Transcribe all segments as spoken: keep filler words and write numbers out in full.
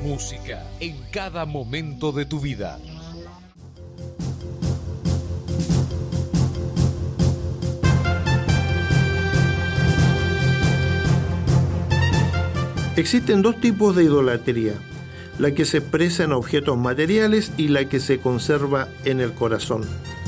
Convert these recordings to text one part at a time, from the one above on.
Música en cada momento de tu vida. Existen dos tipos de idolatría, la que se expresa en objetos materiales y la que se conserva en el corazón.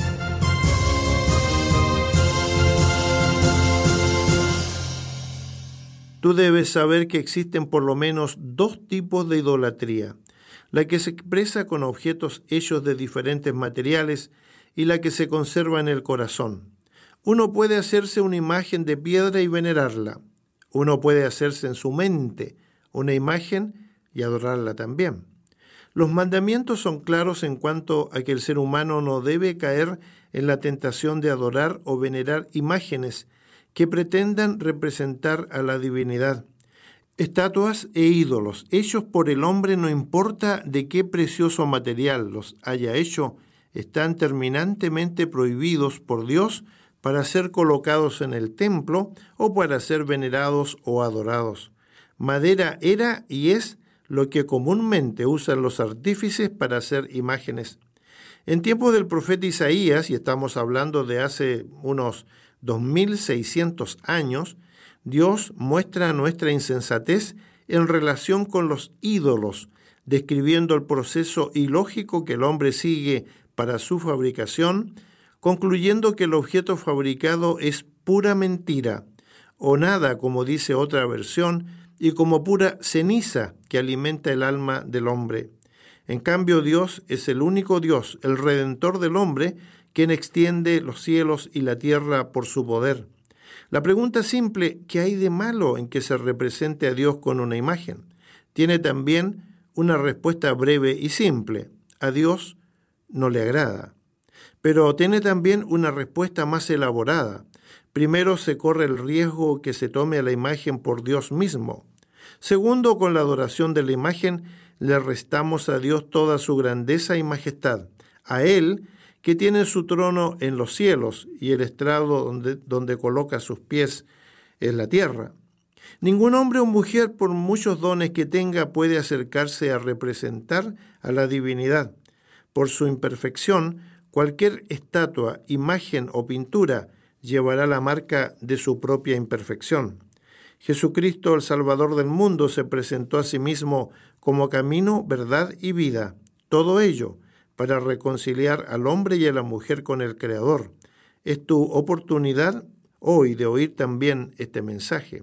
Tú debes saber que existen por lo menos dos tipos de idolatría, la que se expresa con objetos hechos de diferentes materiales y la que se conserva en el corazón. Uno puede hacerse una imagen de piedra y venerarla. Uno puede hacerse en su mente una imagen y adorarla también. Los mandamientos son claros en cuanto a que el ser humano no debe caer en la tentación de adorar o venerar imágenes que pretendan representar a la divinidad. Estatuas e ídolos hechos por el hombre, no importa de qué precioso material los haya hecho, están terminantemente prohibidos por Dios para ser colocados en el templo o para ser venerados o adorados. Madera era y es lo que comúnmente usan los artífices para hacer imágenes. En tiempos del profeta Isaías, y estamos hablando de hace unos dos mil seiscientos años, Dios muestra nuestra insensatez en relación con los ídolos, describiendo el proceso ilógico que el hombre sigue para su fabricación, concluyendo que el objeto fabricado es pura mentira, o nada, como dice otra versión, y como pura ceniza que alimenta el alma del hombre. En cambio, Dios es el único Dios, el Redentor del hombre, quien extiende los cielos y la tierra por su poder. La pregunta simple, ¿qué hay de malo en que se represente a Dios con una imagen?, tiene también una respuesta breve y simple: a Dios no le agrada. Pero tiene también una respuesta más elaborada. Primero, se corre el riesgo que se tome a la imagen por Dios mismo. Segundo, con la adoración de la imagen, le restamos a Dios toda su grandeza y majestad. A Él, que tiene su trono en los cielos y el estrado donde, donde coloca sus pies en la tierra. Ningún hombre o mujer, por muchos dones que tenga, puede acercarse a representar a la divinidad. Por su imperfección, cualquier estatua, imagen o pintura llevará la marca de su propia imperfección. Jesucristo, el Salvador del mundo, se presentó a sí mismo como camino, verdad y vida. Todo ello para reconciliar al hombre y a la mujer con el Creador. Es tu oportunidad hoy de oír también este mensaje.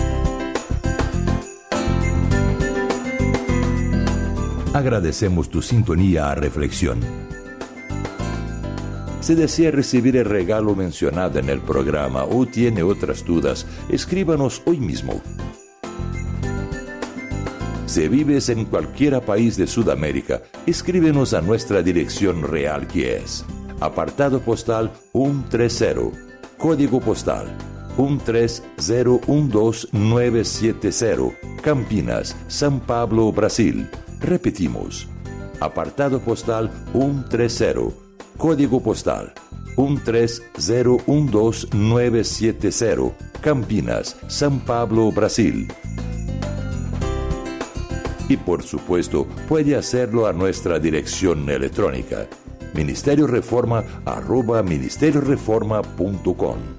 Agradecemos tu sintonía a Reflexión. Si desea recibir el regalo mencionado en el programa o tiene otras dudas, escríbanos hoy mismo. Si vives en cualquier país de Sudamérica, escríbenos a nuestra dirección real, que es apartado postal ciento treinta, código postal uno tres cero uno dos nueve siete cero, Campinas, São Paulo, Brasil. Repetimos, apartado postal ciento treinta, código postal uno tres cero uno dos nueve siete cero, Campinas, São Paulo, Brasil. Y por supuesto, puede hacerlo a nuestra dirección electrónica, ministerio reforma arroba ministerio reforma punto com.